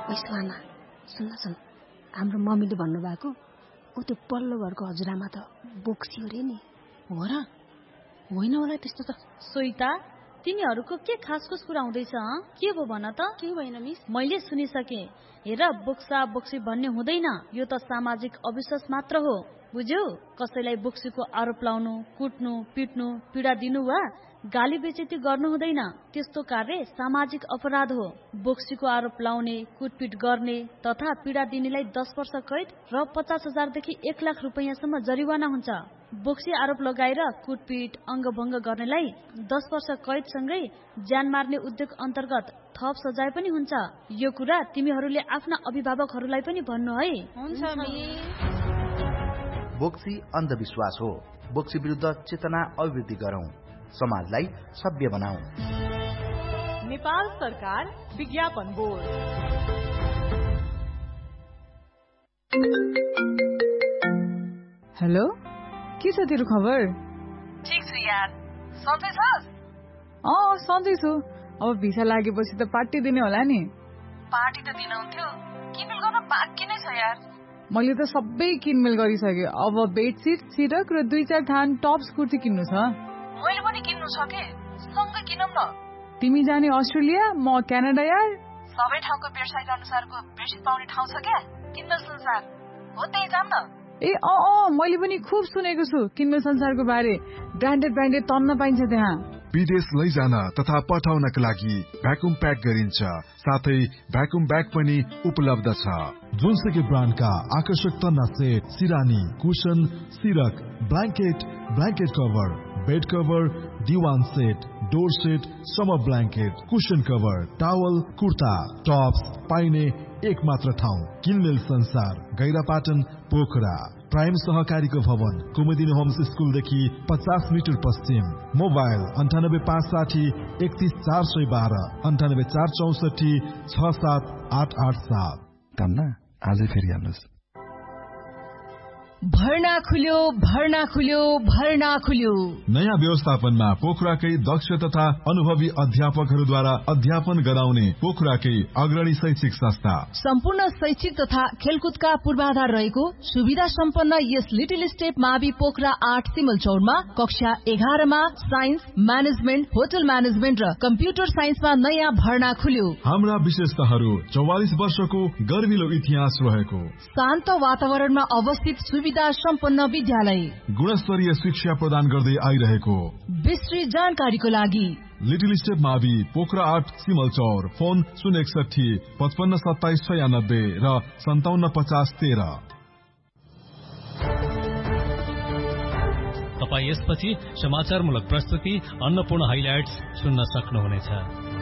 सुहाना सुन्न हाम्रो मम्मीले भन्नुभएको ऊ त्यो पल्लो घरको हजुरआमा त बोक्सी रे नि। हो र? होइन होला त्यस्तो त। सोइता तिनीहरूको के खासखुस कुरा हुँदैछ? के भो भन त? के भएन मिस? मैले सुनिसके। हेर बोक्सा बोक्सी भन्ने हुँदैन, यो त सामाजिक अविश्वास मात्र हो, बुझ्यौ? कसैलाई बोक्सीको आरोप लाउनु, कुट्नु, पिट्नु, पीडा दिनु वा गाली बेइज्जती गर्नु हुँदैन। त्यस्तो कार्य सामाजिक अपराध हो। बोक्सीको आरोप लाउने, कुटपिट गर्ने तथा पीडा दिनेलाई 10 वर्ष कैद र 50,000 देखि 1 लाख रुपैयाँसम्म जरिवाना हुन्छ। बोक्सी आरोप लगाएर कुटपिट अङ्गभङ्ग गर्नेलाई 10 वर्ष कैदसँगै ज्यान मार्ने उद्योग अन्तर्गत थप सजाय पनि हुन्छ। यो कुरा तिमीहरूले आफ्ना अभिभावकहरूलाई पनि भन्नु है। हुन्छ मिस। बोक्सी अन्धविश्वास हो। बोक्सी विरुद्ध चेतना अभिवृद्धि गरौं, समाजलाई सभ्य बनाऊ। नेपाल सरकार विज्ञापन बोर्ड। हेलो, के छ तेरो खबर? ठीक छु यार, सन्चै छस्? सन्चै छु। अब भिसा लागेपछि त पार्टी दिने होला नि। पार्टी त दिनुहुन्थ्यो, किनमेल गर्न बाँकी नै छ यार। मैले त सबै किनमेल गरिसकेँ। अब बेडसिट, सिरक र 2-4 थान टप्स कुर्ती किन्नु छ। मैले पनि किन्नु छ के, सँगै किनौँ न। तिमी जाने अस्ट्रेलिया, म क्यानाडा यार। सबै ठाउँको वेबसाइट अनुसारको बेडसिट पाउने ठाउँ छ क्या, किनमेल संसार हो, त्यही जाम न। मैले पनि खुब सुनेको छु किनमेल संसारको बारे। ब्रान्डेड तन्न पाइन्छ त्यहाँ। विदेश लैजान तथा पठाउनका लागि भ्याकुम प्याक गरिन्छ, साथै भ्याकुम ब्याग पनि उपलब्ध छ। जुनसुकै ब्रान्डका आकर्षक तन्ना set, सिरानी, cushion, सिरक, blanket cover, bed cover, दिवान set, door set, summer blanket, cushion cover, towel, kurta, Tops पाइने एक मात्र ठाउँ किनमेल संसार, गैरापाटन, पोखरा। प्राइम सहकारीको भवन, कुमुदिनी होम्स स्कुलदेखि 50 मिटर पश्चिम। मोबाइल 9856 31412, 98464 67887। कामना आजै फेरि हाल्नुहोस्। भर्ना खुल्यो। नयाँ व्यवस्थापनमा पोखराकै दक्ष तथा अनुभवी अध्यापकहरूद्वारा अध्यापन गराउने पोखराकै अग्रणी शैक्षिक संस्था। सम्पूर्ण शैक्षिक तथा खेलकुदका पूर्वाधार रहेको सुविधा सम्पन्न यस लिटिल स्टेप मावि पोखरा 8 सिमलचौरमा कक्षा 11 मा साइन्स, म्यानेजमेन्ट, होटल म्यानेजमेन्ट र कम्प्युटर साइन्समा नयाँ भर्ना खुल्यो। हाम्रा विशेषताहरू 44 वर्षको गर्विलो इतिहास रहेको शान्त वातावरणमा अवस्थित सुविधा सम्पन्न विद्यालय, गुणस्तरीय शिक्षा प्रदान गर्दै आइरहेको। विस्तृत जानकारीको लागि लिटिल स्टेप मावि पोखरा 8 सिमलचौर, फोन 061 55 27 96 र 57 50 13। तपाईँ यसपछि समाचारमूलक प्रस्तुति अन्नपूर्ण हाइलाइट्स सुन्न सक्नुहुनेछ।